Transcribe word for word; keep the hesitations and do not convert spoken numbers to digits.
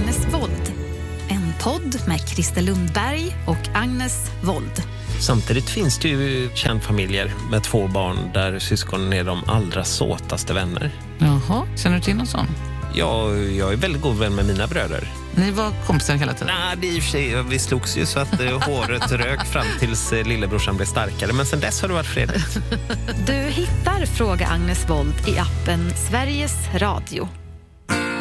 Agnes Wold. En podd med Christer Lundberg och Agnes Wold. Samtidigt finns det ju kärnfamiljer med två barn där syskonen är de allra såtaste vänner. Jaha, känner du till någon sån? Ja, jag är väldigt god vän med mina bröder. Ni var kompisar hela tiden? Nej, det är i och för sig, vi slogs ju så att eh, håret rök fram tills eh, lillebrorsan blev starkare. Men sen dess har det varit fredligt. Du hittar Fråga Agnes Wold i appen Sveriges Radio.